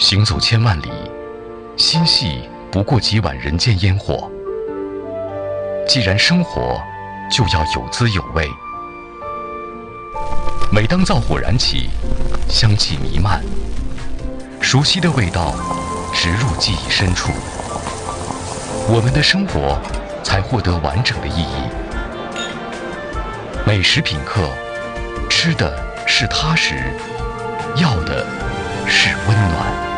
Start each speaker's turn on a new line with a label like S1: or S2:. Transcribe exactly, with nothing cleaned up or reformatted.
S1: 行走千万里，心系不过几碗人间烟火。既然生活，就要有滋有味。每当灶火燃起，香气弥漫，熟悉的味道植入记忆深处，我们的生活才获得完整的意义。美食品客，吃的是踏实，要的是温暖。